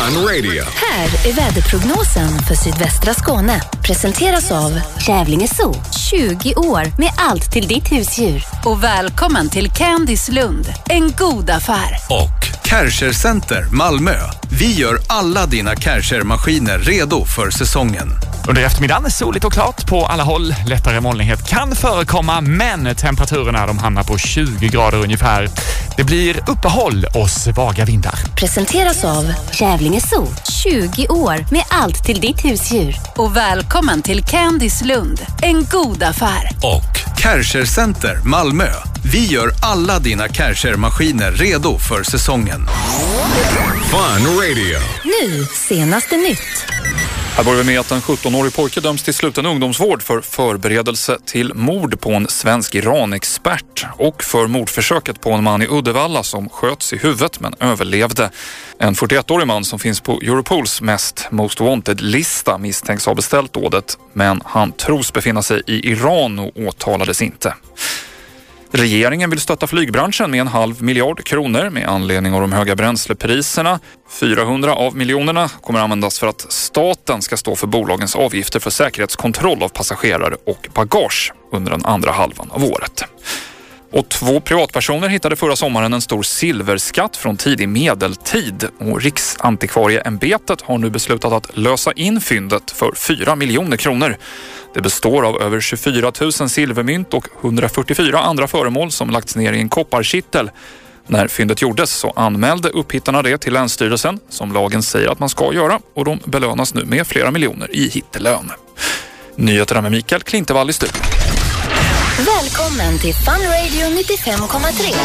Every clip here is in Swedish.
Fun Radio. Här är väderprognosen för sydvästra Skåne. Presenteras av Kävlinge Zoo. 20 år Med allt till ditt husdjur. och välkommen till Candice Lund. En god affär. Och Kärcher Center Malmö. Vi gör alla dina Kärcher-maskiner redo för säsongen. Under eftermiddagen soligt och klart på alla håll. Lättare molnighet kan förekomma, men temperaturerna de hamnar på 20 grader ungefär. Det blir uppehåll och svaga vindar. Presenteras av Kävlinge Zoo. 20 år Med allt till ditt husdjur. och välkommen till Candice Lund. En god affär. Och Kärcher Center Malmö. Vi gör alla dina Kärcher-maskiner redo för säsongen. Fun Radio. Nu, senaste nytt. Här börjar vi med att en 17-årig pojke döms till sluten ungdomsvård för förberedelse till mord på en svensk Iran-expert och för mordförsöket på en man i Uddevalla som sköts i huvudet men överlevde. En 41-årig man som finns på Europols Most Wanted-lista misstänks ha beställt dådet, men han tros befinna sig i Iran och åtalades inte. Regeringen vill stötta flygbranschen med 0,5 miljard kronor med anledning av de höga bränslepriserna. 400 av miljonerna kommer användas för att staten ska stå för bolagens avgifter för säkerhetskontroll av passagerare och bagage under den andra halvan av året. Och 2 privatpersoner hittade förra sommaren en stor silverskatt från tidig medeltid och Riksantikvarieämbetet har nu beslutat att lösa in fyndet för 4 miljoner kronor. Det består av över 24 000 silvermynt och 144 andra föremål som lagts ner i en kopparkittel. När fyndet gjordes så anmälde upphittarna det till Länsstyrelsen, som lagen säger att man ska göra, och de belönas nu med flera miljoner i hittelön. Nyheterna med Mikael Klintevall i studion. Välkommen till Fun Radio 95,3.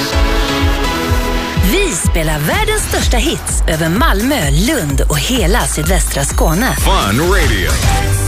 Vi spelar världens största hits över Malmö, Lund och hela sydvästra Skåne. Fun Radio.